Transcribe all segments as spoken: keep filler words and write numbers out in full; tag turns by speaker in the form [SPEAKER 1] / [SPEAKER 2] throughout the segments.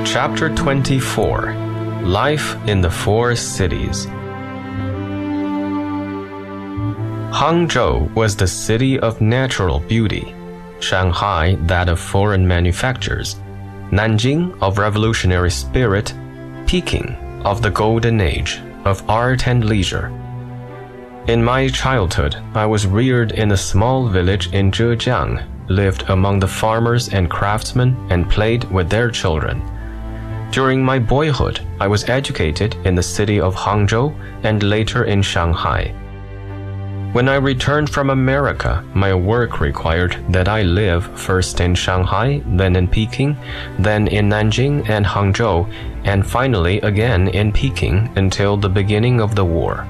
[SPEAKER 1] Chapter twenty-four. Life in the Four Cities. Hangzhou was the city of natural beauty, Shanghai that of foreign manufactures, Nanjing of revolutionary spirit, Peking of the golden age of art and leisure. In my childhood, I was reared in a small village in Zhejiang, lived among the farmers and craftsmen, and played with their children. During my boyhood, I was educated in the city of Hangzhou and later in Shanghai. When I returned from America, my work required that I live first in Shanghai, then in Peking, then in Nanjing and Hangzhou, and finally again in Peking until the beginning of the war.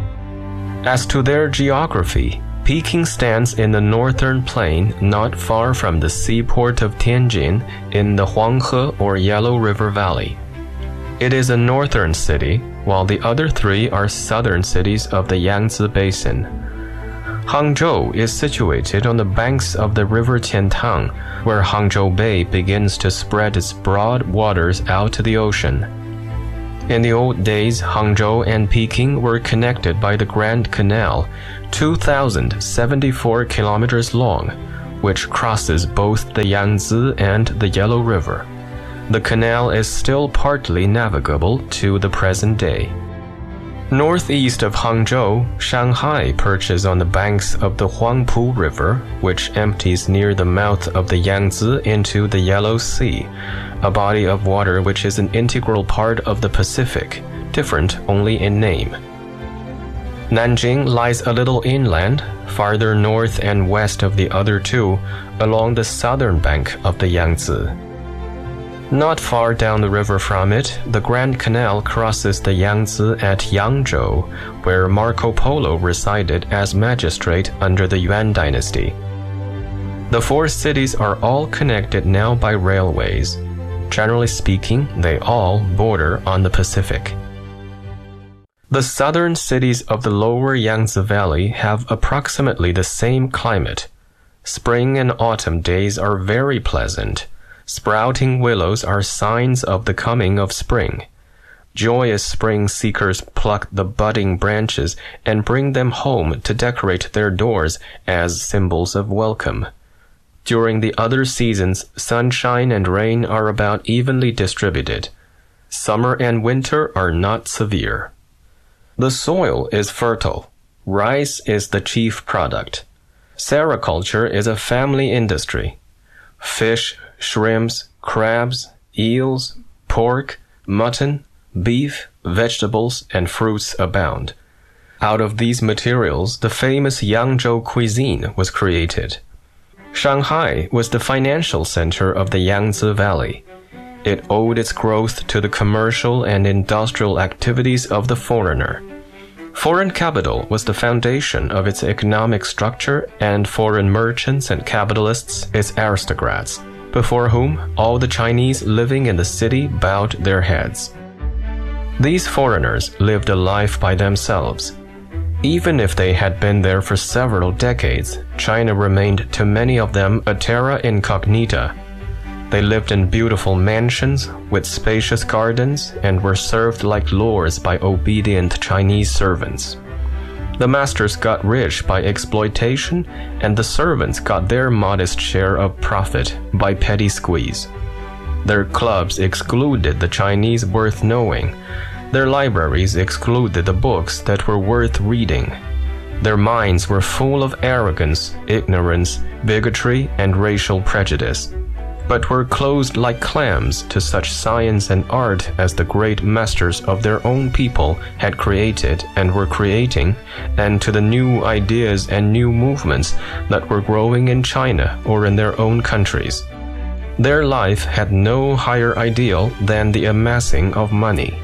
[SPEAKER 1] As to their geography, Peking stands in the northern plain not far from the seaport of Tianjin in the Huanghe or Yellow River Valley. It is a northern city, while the other three are southern cities of the Yangtze Basin. Hangzhou is situated on the banks of the river Qiantang, where Hangzhou Bay begins to spread its broad waters out to the ocean. In the old days, Hangzhou and Peking were connected by the Grand Canal, two thousand seventy-four kilometers long, which crosses both the Yangtze and the Yellow River. The canal is still partly navigable to the present day. Northeast of Hangzhou, Shanghai perches on the banks of the Huangpu River, which empties near the mouth of the Yangtze into the Yellow Sea, a body of water which is an integral part of the Pacific, different only in name. Nanjing lies a little inland, farther north and west of the other two, along the southern bank of the Yangtze. Not far down the river from it, the Grand Canal crosses the Yangtze at Yangzhou, where Marco Polo resided as magistrate under the Yuan dynasty. The four cities are all connected now by railways. Generally speaking, they all border on the Pacific. The southern cities of the lower Yangtze Valley have approximately the same climate. Spring and autumn days are very pleasant. Sprouting willows are signs of the coming of spring. Joyous spring seekers pluck the budding branches and bring them home to decorate their doors as symbols of welcome. During the other seasons, sunshine and rain are about evenly distributed. Summer and winter are not severe. The soil is fertile. Rice is the chief product. Sericulture is a family industry. Fish, shrimps, crabs, eels, pork, mutton, beef, vegetables, and fruits abound. Out of these materials, the famous Yangzhou cuisine was created. Shanghai was the financial center of the Yangtze Valley. It owed its growth to the commercial and industrial activities of the foreigner. Foreign capital was the foundation of its economic structure, and foreign merchants and capitalists its aristocrats, before whom all the Chinese living in the city bowed their heads. These foreigners lived a life by themselves. Even if they had been there for several decades, China remained to many of them a terra incognita. They lived in beautiful mansions with spacious gardens and were served like lords by obedient Chinese servants. The masters got rich by exploitation, and the servants got their modest share of profit by petty squeeze. Their clubs excluded the Chinese worth knowing. Their libraries excluded the books that were worth reading. Their minds were full of arrogance, ignorance, bigotry, and racial prejudice, but were closed like clams to such science and art as the great masters of their own people had created and were creating, and to the new ideas and new movements that were growing in China or in their own countries. Their life had no higher ideal than the amassing of money.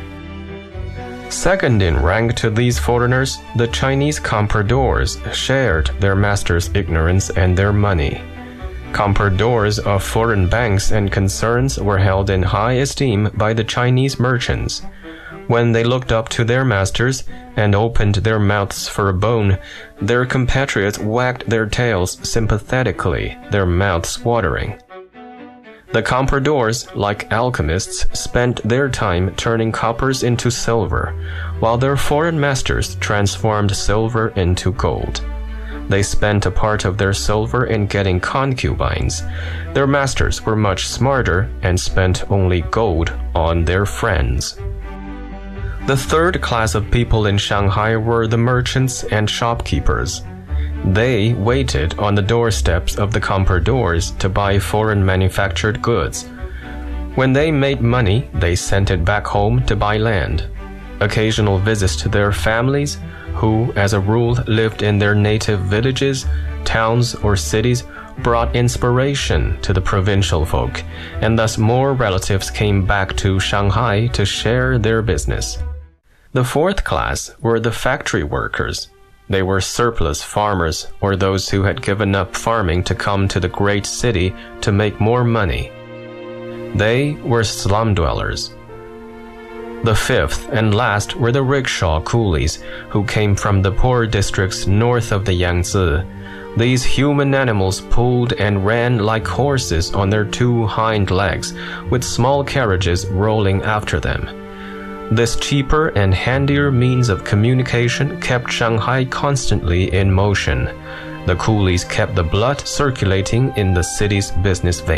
[SPEAKER 1] Second in rank to these foreigners, the Chinese compradors shared their masters' ignorance and their money. Compradors of foreign banks and concerns were held in high esteem by the Chinese merchants. When they looked up to their masters and opened their mouths for a bone, their compatriots wagged their tails sympathetically, their mouths watering. The compradors, like alchemists, spent their time turning coppers into silver, while their foreign masters transformed silver into gold. They spent a part of their silver in getting concubines. Their masters were much smarter and spent only gold on their friends. The third class of people in Shanghai were the merchants and shopkeepers. They waited on the doorsteps of the compradors to buy foreign manufactured goods. When they made money, they sent it back home to buy land. Occasional visits to their families, who, as a rule, lived in their native villages, towns, or cities, brought inspiration to the provincial folk, and thus more relatives came back to Shanghai to share their business. The fourth class were the factory workers. They were surplus farmers, or those who had given up farming to come to the great city to make more money. They were slum dwellers. The fifth and last were the rickshaw coolies, who came from the poor districts north of the Yangtze. These human animals pulled and ran like horses on their two hind legs, with small carriages rolling after them. This cheaper and handier means of communication kept Shanghai constantly in motion. The coolies kept the blood circulating in the city's business veins.